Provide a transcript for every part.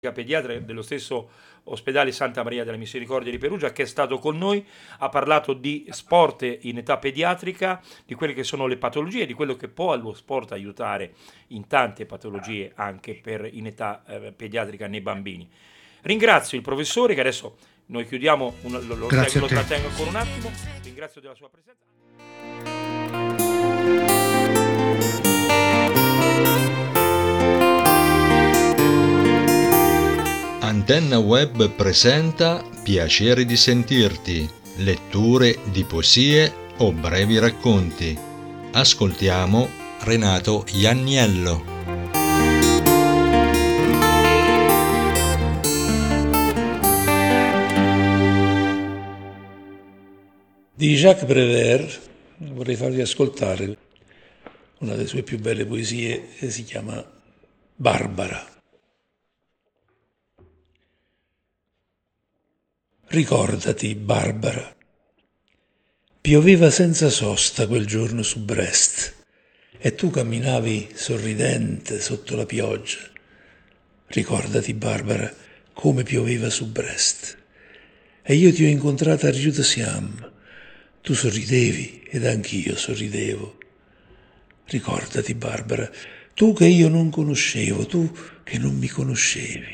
pediatra dello stesso ospedale Santa Maria della Misericordia di Perugia, che è stato con noi, ha parlato di sport in età pediatrica, di quelle che sono le patologie, di quello che può lo sport aiutare in tante patologie anche in età pediatrica nei bambini. Ringrazio il professore, che adesso noi chiudiamo, Grazie a lo te. trattengo ancora un attimo, ringrazio della sua presenza. Antenna Web presenta Piacere di sentirti, letture di poesie o brevi racconti. Ascoltiamo Renato Ianniello. Di Jacques Prévert vorrei farvi ascoltare una delle sue più belle poesie che si chiama Barbara. Ricordati, Barbara. Pioveva senza sosta quel giorno su Brest e tu camminavi sorridente sotto la pioggia. Ricordati, Barbara, come pioveva su Brest. E io ti ho incontrata a Rieu de Siam. Tu sorridevi ed anch'io sorridevo. Ricordati, Barbara, tu che io non conoscevo, tu che non mi conoscevi.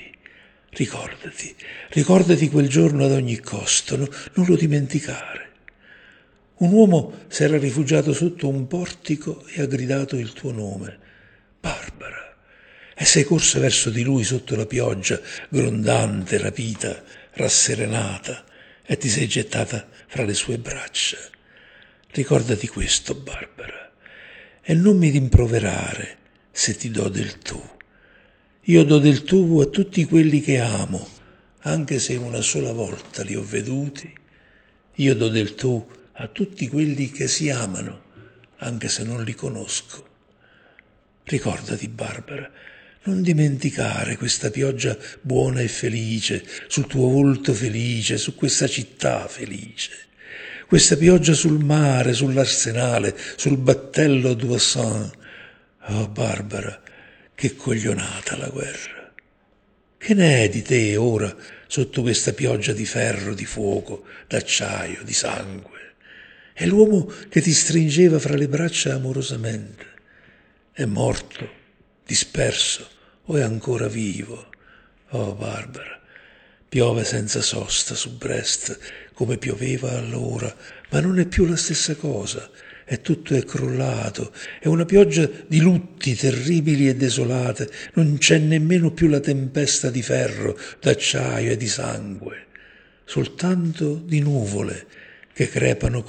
Ricordati quel giorno ad ogni costo, non lo dimenticare. Un uomo s'era rifugiato sotto un portico e ha gridato il tuo nome, Barbara, e sei corsa verso di lui sotto la pioggia, grondante, rapita, rasserenata, e ti sei gettata fra le sue braccia. Ricordati questo, Barbara, e non mi rimproverare se ti do del tu. Io do del tu a tutti quelli che amo, anche se una sola volta li ho veduti. Io do del tu a tutti quelli che si amano, anche se non li conosco. Ricordati, Barbara, non dimenticare questa pioggia buona e felice, sul tuo volto felice, su questa città felice. Questa pioggia sul mare, sull'arsenale, sul battello d'Oisans. Oh, Barbara, che coglionata la guerra. Che ne è di te ora sotto questa pioggia di ferro, di fuoco, d'acciaio, di sangue? È l'uomo che ti stringeva fra le braccia amorosamente. È morto, disperso o è ancora vivo? Oh, Barbara, piove senza sosta su Brest come pioveva allora, ma non è più la stessa cosa. E tutto è crollato, è una pioggia di lutti terribili e desolate, non c'è nemmeno più la tempesta di ferro, d'acciaio e di sangue, soltanto di nuvole che crepano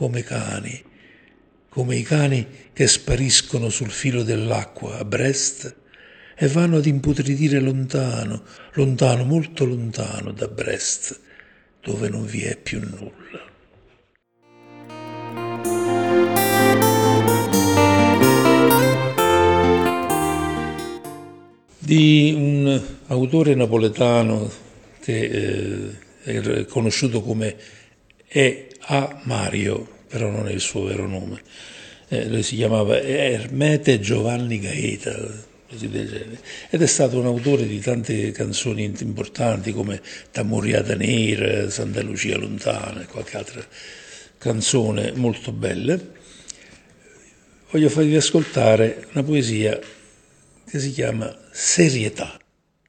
come i cani che spariscono sul filo dell'acqua a Brest e vanno ad imputridire lontano, lontano, molto lontano da Brest, dove non vi è più nulla. Di un autore napoletano che è conosciuto come E.A. Mario, però non è il suo vero nome. Lui si chiamava Ermete Giovanni Gaeta, così del genere, ed è stato un autore di tante canzoni importanti come Tamurriata Nera, Santa Lucia Lontana e qualche altra canzone molto belle. Voglio farvi ascoltare una poesia che si chiama Serietà.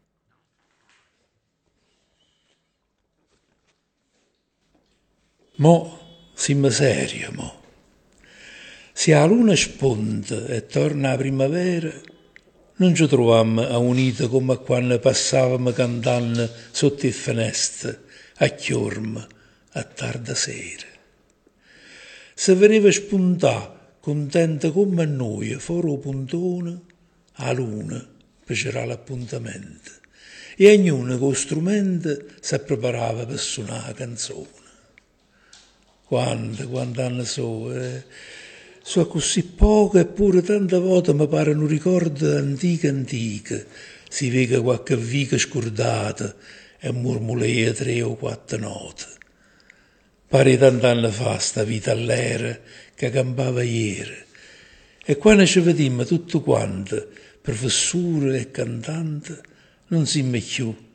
Mo siamo serio, mo. Se la luna spunta e torna la primavera, non ci troviamo a unito come quando passavamo cantando sotto il finestre, a chiorma, a tarda sera. Se veniva spuntà, contenta come noi, fuori il puntone, a luna facerà l'appuntamento e ognuno con lo strumento si preparava per suonare la canzone. Quanti anni so così poco eppure tante volte mi pare un ricordo antico, si vede qualche vica scordata e mormolea 3 o 4 note. Pare tant'anni fa sta vita all'era che campava ieri e quando ci vedemmo tutto quanto, professore e cantante, non siamo più